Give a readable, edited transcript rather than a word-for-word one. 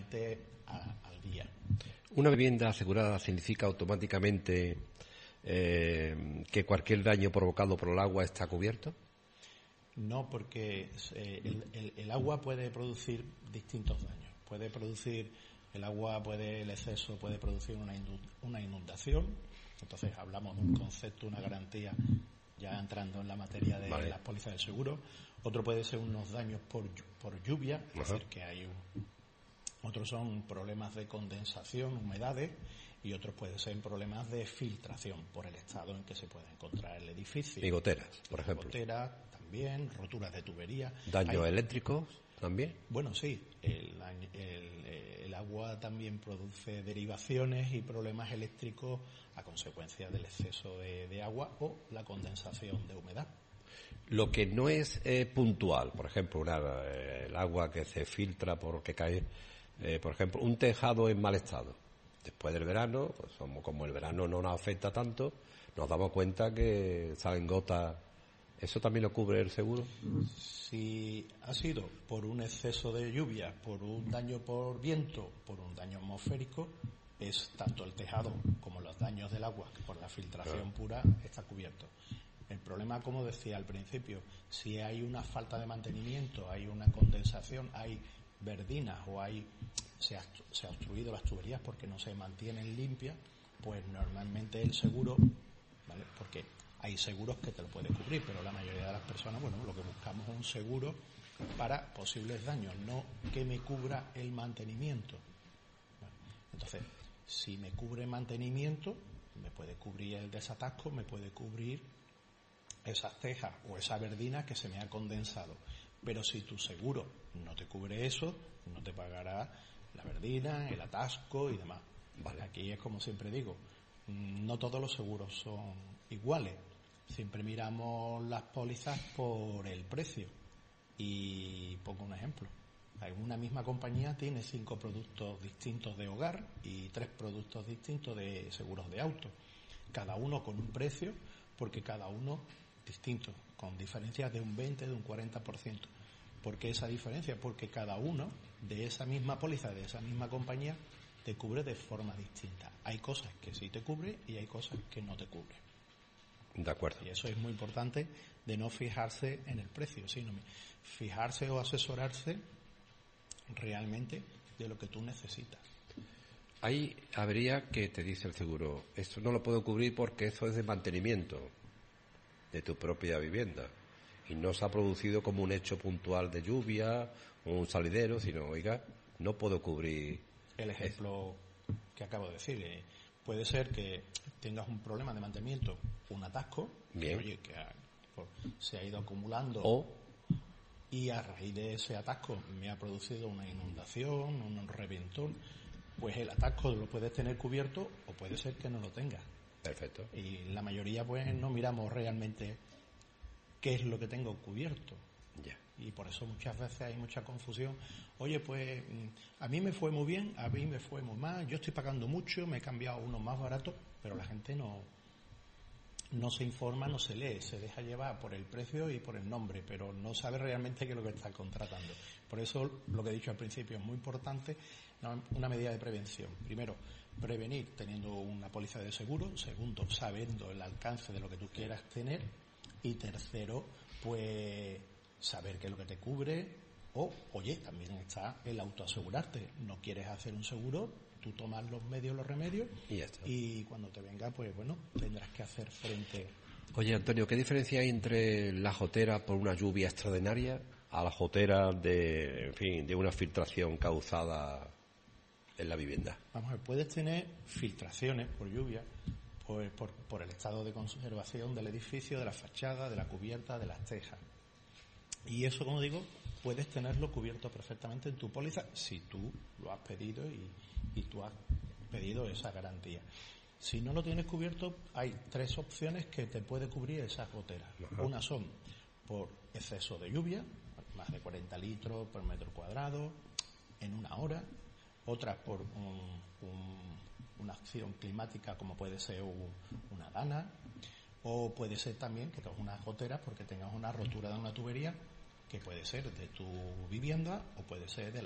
aproximadamente al día. ¿Una vivienda asegurada significa automáticamente que cualquier daño provocado por el agua está cubierto? No, porque el agua puede producir distintos daños. El exceso puede producir una inundación. Entonces hablamos de un concepto, una garantía, ya entrando en la materia de las pólizas de seguro. Otro puede ser unos daños por lluvia, es decir, que otros son problemas de condensación, humedades, y otros pueden ser problemas de filtración por el estado en que se puede encontrar el edificio. Y goteras, por ejemplo. Goteras también, roturas de tubería. ¿Daños eléctricos también? Bueno, sí. El agua también produce derivaciones y problemas eléctricos a consecuencia del exceso de agua o la condensación de humedad. Lo que no es puntual, por ejemplo, el agua que se filtra porque cae, por ejemplo, un tejado en mal estado. Después del verano, pues como el verano no nos afecta tanto, nos damos cuenta que salen gotas. ¿Eso también lo cubre el seguro? Si ha sido por un exceso de lluvia, por un daño por viento, por un daño atmosférico, es tanto el tejado como los daños del agua, que por la filtración pura está cubierto. El problema, como decía al principio, si hay una falta de mantenimiento, hay una condensación, hay verdinas o se ha obstruido las tuberías porque no se mantienen limpias, pues normalmente el seguro, ¿vale? Porque hay seguros que te lo puede cubrir, pero la mayoría de las personas, bueno, lo que buscamos es un seguro para posibles daños, no que me cubra el mantenimiento. ¿Vale? Entonces, si me cubre mantenimiento, me puede cubrir el desatasco, me puede cubrir esas tejas o esa verdina que se me ha condensado. Pero si tu seguro no te cubre eso, no te pagará la verdina, el atasco y demás. Vale. Aquí es como siempre digo, no todos los seguros son iguales. Siempre miramos las pólizas por el precio. Y pongo un ejemplo. Una misma compañía tiene 5 productos distintos de hogar y 3 productos distintos de seguros de auto. Cada uno con un precio, porque cada uno distinto, con diferencias de un 20, de un 40%. ¿Por qué esa diferencia? Porque cada uno de esa misma póliza, de esa misma compañía, te cubre de forma distinta. Hay cosas que sí te cubre y hay cosas que no te cubre. De acuerdo. Y eso es muy importante, de no fijarse en el precio, sino fijarse o asesorarse realmente de lo que tú necesitas. Ahí habría que te dice el seguro, esto no lo puedo cubrir porque eso es de mantenimiento de tu propia vivienda y no se ha producido como un hecho puntual de lluvia o un salidero, sino, oiga, no puedo cubrir. El ejemplo que acabo de decir, puede ser que tengas un problema de mantenimiento, un atasco, bien, que se ha ido acumulando y a raíz de ese atasco me ha producido una inundación, un reventón. Pues el atasco lo puedes tener cubierto o puede ser que no lo tengas. Perfecto. Y la mayoría pues no miramos realmente qué es lo que tengo cubierto. Ya. Y por eso muchas veces hay mucha confusión. Oye, pues a mí me fue muy bien, a mí me fue muy mal, yo estoy pagando mucho, me he cambiado uno más barato, pero la gente no se informa, no se lee, se deja llevar por el precio y por el nombre, pero no sabe realmente qué es lo que está contratando. Por eso lo que he dicho al principio es muy importante, una medida de prevención. Primero, prevenir teniendo una póliza de seguro. Segundo, sabiendo el alcance de lo que tú quieras tener. Y tercero, pues saber qué es lo que te cubre. O, oye, también está el autoasegurarte. No quieres hacer un seguro, tú tomas los medios, los remedios y ya está. Y cuando te venga, pues bueno, tendrás que hacer frente. Oye, Antonio, ¿qué diferencia hay entre la gotera por una lluvia extraordinaria a la gotera de una filtración causada en la vivienda? Vamos a ver, puedes tener filtraciones por lluvia, pues por el estado de conservación del edificio, de la fachada, de la cubierta, de las tejas. Y eso, como digo, puedes tenerlo cubierto perfectamente en tu póliza si tú lo has pedido y tú has pedido esa garantía. Si no lo tienes cubierto, hay 3 opciones que te puede cubrir esas goteras. Ajá. Una son por exceso de lluvia, más de 40 litros por metro cuadrado en una hora. Otras por una acción climática como puede ser una dana, o puede ser también que tengas unas goteras porque tengas una rotura de una tubería que puede ser de tu vivienda o puede ser de